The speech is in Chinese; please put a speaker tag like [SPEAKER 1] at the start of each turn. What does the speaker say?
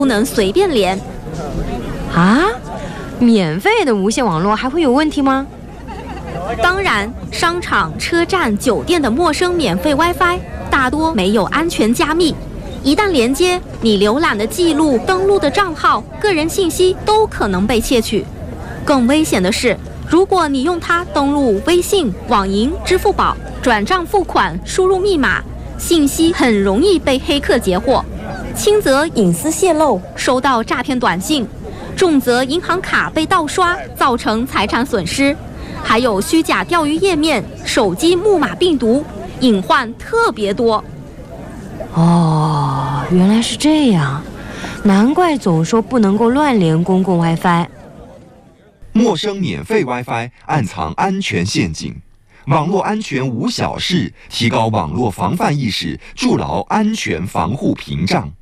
[SPEAKER 1] 不能随便连。
[SPEAKER 2] 啊？免费的无线网络还会有问题吗？
[SPEAKER 1] 当然，商场、车站、酒店的陌生免费 WiFi 大多没有安全加密，一旦连接，你浏览的记录、登录的账号、个人信息都可能被窃取。更危险的是，如果你用它登录微信、网银、支付宝、转账付款、输入密码，信息很容易被黑客截获，轻则隐私泄露，收到诈骗短信，重则银行卡被盗刷，造成财产损失，还有虚假钓鱼页面、手机木马病毒，隐患特别多。
[SPEAKER 2] 哦，原来是这样，难怪总说不能够乱连公共 WiFi。
[SPEAKER 3] 陌生免费 WiFi 暗藏安全陷阱，网络安全无小事，提高网络防范意识，筑牢安全防护屏障。